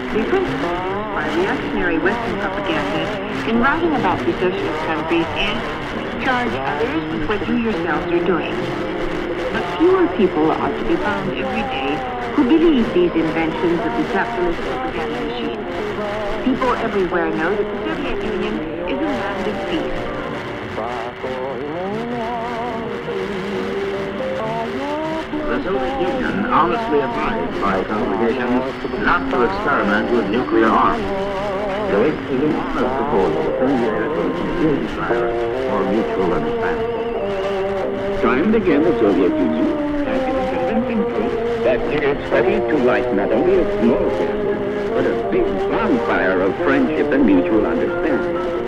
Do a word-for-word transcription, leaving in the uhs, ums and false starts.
The principles by reactionary Western propaganda in writing about the socialist countries is charge others with what you yourselves are doing. But fewer people are to be found every day who believe these inventions of the capitalist propaganda machine. People everywhere know that the Soviet Union is a land of peace. The Soviet Union honestly advised by congregations not to experiment with nuclear arms. The Soviet Union must support the desire for mutual understanding. Time and again, the Soviet Union has given convincing proof that it is ready to light not only a small fire, but a big bonfire of friendship and mutual understanding.